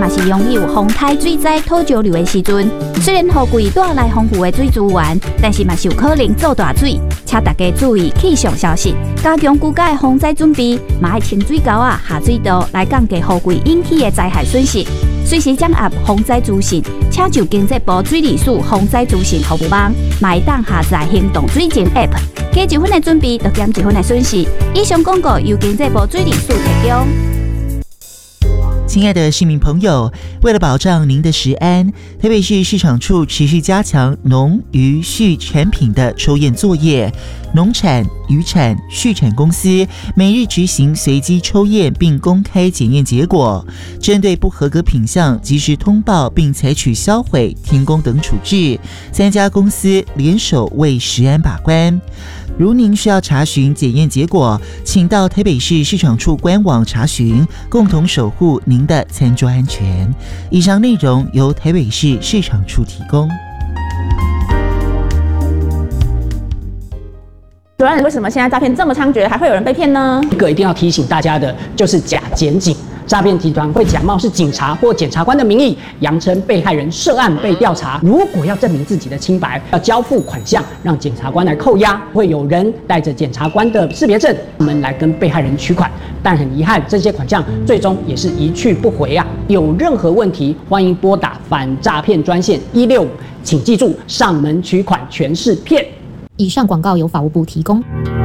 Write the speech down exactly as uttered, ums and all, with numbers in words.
嘛是拥有风台水灾土石流的时阵。虽然雨季带来丰富的水资源，但是嘛是有可能做大水，请大家注意气象消息，加强居家的防灾准备，嘛要清水沟啊、下水道来降低雨季引起的灾害损失。随时掌握防灾资讯，请就经济部水利署防灾资讯服务网，嘛会当下载行动水情 App， 加一分的准备，就减一分的损失。以上广告由经济部水利署提供。 亲爱的市民朋友，为了保障您的食安，台北市市场处持续加强农渔畜产品的抽验作业。农产、渔产、畜产公司每日执行随机抽验，并公开检验结果。针对不合格品项，及时通报并采取销毁、停工等处置。三家公司联手为食安把关。如您需要查询检验结果，请到台北市市场处官网查询，共同守护您的餐桌安全。以上内容由台北市市场处提供。 主任，为什么现在诈骗这么猖獗，还会有人被骗呢？ 一个一定要提醒大家的就是假检警。诈骗集团会假冒是警察或检察官的名义，扬称被害人涉案被调查。如果要证明自己的清白，要交付款项让检察官来扣押，会有人带着检察官的识别证我们来跟被害人取款。但很遗憾，这些款项最终也是一去不回啊！有任何问题，欢迎拨打反诈骗专线一六五，请记住，上门取款全是骗。 以上广告由法务部提供。